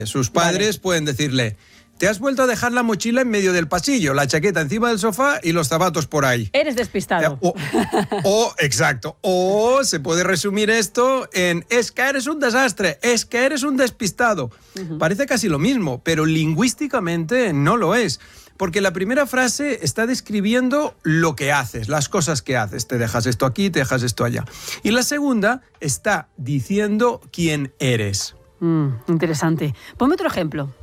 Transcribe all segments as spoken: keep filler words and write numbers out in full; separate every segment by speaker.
Speaker 1: Sus padres vale. pueden decirle: te has vuelto a dejar la mochila en medio del pasillo, la chaqueta encima del sofá y los zapatos por ahí.
Speaker 2: Eres despistado.
Speaker 1: O, o, exacto. O se puede resumir esto en: es que eres un desastre, es que eres un despistado. Uh-huh. Parece casi lo mismo, pero lingüísticamente no lo es. Porque la primera frase está describiendo lo que haces, las cosas que haces. Te dejas esto aquí, te dejas esto allá. Y la segunda está diciendo quién eres.
Speaker 2: Mm, interesante. Ponme otro ejemplo.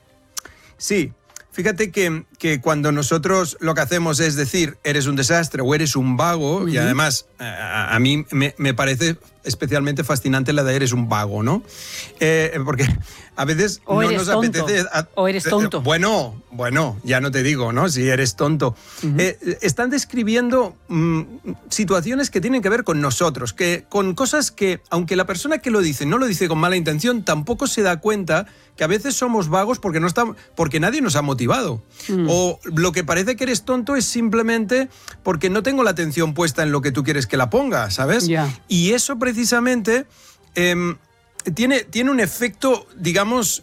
Speaker 1: Sí, fíjate que, que cuando nosotros lo que hacemos es decir eres un desastre o eres un vago, uh-huh. y además a, a mí me, me parece especialmente fascinante la de eres un vago, ¿no? Eh, porque a veces
Speaker 2: o
Speaker 1: no
Speaker 2: eres
Speaker 1: nos
Speaker 2: tonto.
Speaker 1: apetece... A,
Speaker 2: o eres tonto.
Speaker 1: Eh, bueno, bueno, ya no te digo, ¿no? Si eres tonto. Uh-huh. Eh, están describiendo mm, situaciones que tienen que ver con nosotros, que, con cosas que, aunque la persona que lo dice no lo dice con mala intención, tampoco se da cuenta que a veces somos vagos porque, no está, porque nadie nos ha motivado. Mm. O lo que parece que eres tonto es simplemente porque no tengo la atención puesta en lo que tú quieres que la ponga, ¿sabes?
Speaker 2: Yeah.
Speaker 1: Y eso precisamente eh, tiene, tiene un efecto, digamos,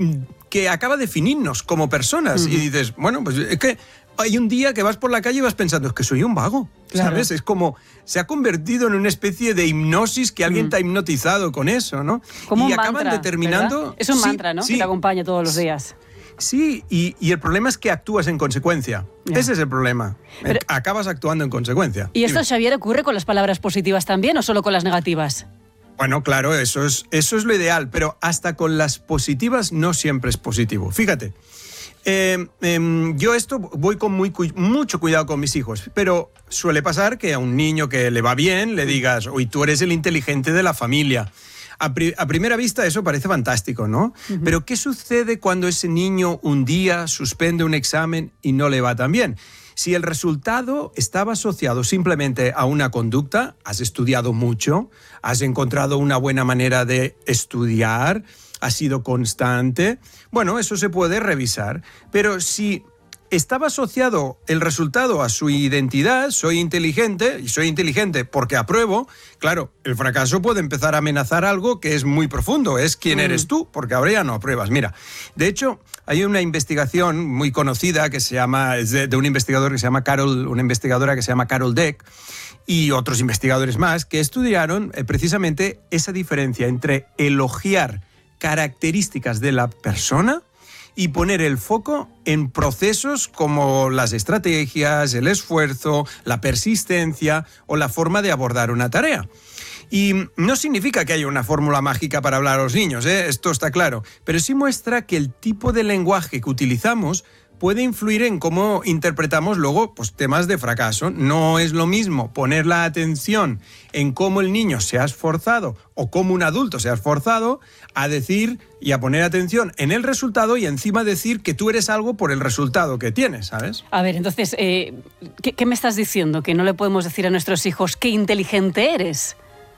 Speaker 1: que acaba de definirnos como personas. Mm. Y dices, bueno, pues es que hay un día que vas por la calle y vas pensando, es que soy un vago, claro. ¿sabes? Es como, se ha convertido en una especie de hipnosis que alguien mm. te ha hipnotizado con eso, ¿no?
Speaker 2: Como
Speaker 1: y
Speaker 2: un
Speaker 1: acaban
Speaker 2: mantra,
Speaker 1: determinando...
Speaker 2: ¿verdad? Es un
Speaker 1: sí,
Speaker 2: mantra, ¿no?
Speaker 1: Sí.
Speaker 2: Que te acompaña todos los días.
Speaker 1: Sí, y, y el problema es que actúas en consecuencia. Yeah. Ese es el problema. Pero, acabas actuando en consecuencia.
Speaker 2: ¿Y esto, Xavier, ocurre con las palabras positivas también o solo con las negativas?
Speaker 1: Bueno, claro, eso es, eso es lo ideal, pero hasta con las positivas no siempre es positivo. Fíjate. Eh, eh, yo esto voy con muy, mucho cuidado con mis hijos, pero suele pasar que a un niño que le va bien le digas, uy, tú eres el inteligente de la familia. A, pri- a primera vista eso parece fantástico, ¿no? Uh-huh. Pero ¿qué sucede cuando ese niño un día suspende un examen y no le va tan bien? Si el resultado estaba asociado simplemente a una conducta, has estudiado mucho, has encontrado una buena manera de estudiar, has sido constante, bueno, eso se puede revisar. Pero si estaba asociado el resultado a su identidad, soy inteligente, y soy inteligente porque apruebo, claro, el fracaso puede empezar a amenazar algo que es muy profundo, es quién mm. eres tú, porque ahora ya no apruebas. Mira, de hecho, hay una investigación muy conocida que se llama, es de, de un investigador que se llama Carol, una investigadora que se llama Carol Dweck, y otros investigadores más, que estudiaron eh, precisamente esa diferencia entre elogiar características de la persona y poner el foco en procesos como las estrategias, el esfuerzo, la persistencia o la forma de abordar una tarea. Y no significa que haya una fórmula mágica para hablar a los niños, ¿eh? Esto está claro, pero sí muestra que el tipo de lenguaje que utilizamos puede influir en cómo interpretamos luego pues, temas de fracaso. No es lo mismo poner la atención en cómo el niño se ha esforzado o cómo un adulto se ha esforzado a decir y a poner atención en el resultado y encima decir que tú eres algo por el resultado que tienes, ¿sabes?
Speaker 2: A ver, entonces, eh, ¿qué, ¿qué me estás diciendo? ¿Que no le podemos decir a nuestros hijos qué inteligente eres?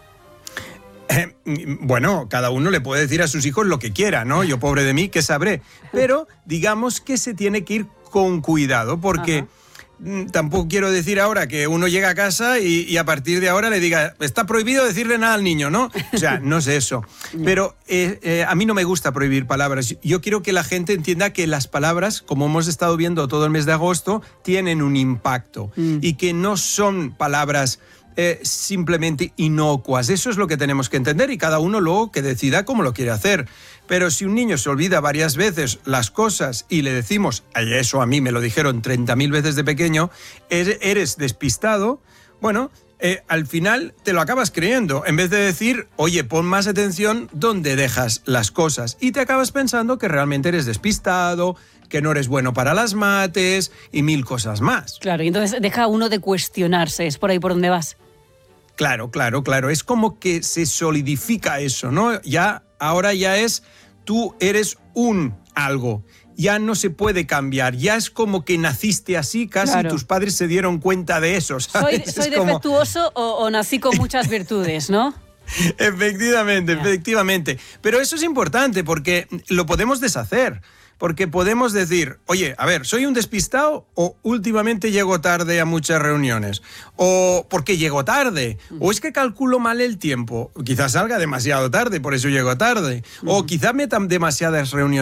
Speaker 1: Eh, bueno, cada uno le puede decir a sus hijos lo que quiera, ¿no? Yo, pobre de mí, ¿qué sabré? Pero digamos que se tiene que ir con cuidado, porque Ajá. tampoco quiero decir ahora que uno llega a casa y, y a partir de ahora le diga, está prohibido decirle nada al niño, ¿no? O sea, no es eso. Pero eh, eh, a mí no me gusta prohibir palabras. Yo quiero que la gente entienda que las palabras, como hemos estado viendo todo el mes de agosto, tienen un impacto mm. y que no son palabras Eh, simplemente inocuas. Eso es lo que tenemos que entender y cada uno luego que decida cómo lo quiere hacer. Pero si un niño se olvida varias veces las cosas y le decimos, ay, eso a mí me lo dijeron treinta mil veces de pequeño, eres despistado, bueno, eh, al final te lo acabas creyendo. En vez de decir, oye, pon más atención donde dejas las cosas. Y te acabas pensando que realmente eres despistado, que no eres bueno para las mates y mil cosas más.
Speaker 2: Claro, y entonces deja uno de cuestionarse, ¿es por ahí por donde vas?
Speaker 1: Claro, claro, claro. Es como que se solidifica eso, ¿no? Ya, ahora ya es, tú eres un algo. Ya no se puede cambiar. Ya es como que naciste así, casi claro. tus padres se dieron cuenta de eso, ¿sabes?
Speaker 2: Soy, soy
Speaker 1: es como...
Speaker 2: defectuoso o, o nací con muchas virtudes, ¿no?
Speaker 1: Efectivamente,
Speaker 2: Ya.
Speaker 1: efectivamente. Pero eso es importante porque lo podemos deshacer. Porque podemos decir, oye, a ver, ¿soy un despistado o últimamente llego tarde a muchas reuniones? O porque llego tarde. O es que calculo mal el tiempo. Quizás salga demasiado tarde, por eso llego tarde. O quizás metan demasiadas reuniones.